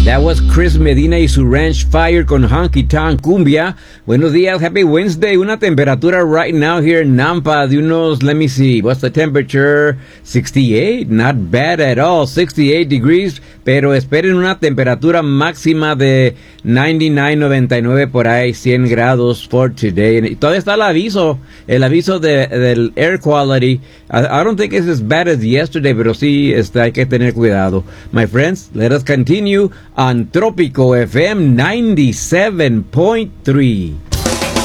That was Chris Medina y su Ranch Fire con Honky Tonk Cumbia. Buenos días, happy Wednesday. Una temperatura right now here in Nampa de unos, let me see, what's the temperature? 68, not bad at all, 68 degrees, pero esperen una temperatura máxima de 99, 99 por ahí, 100 grados for today. Y todavía está el aviso del air quality. I don't think it's as bad as yesterday, pero sí hay que tener cuidado. My friends, let us continue on Trópico FM 97.3.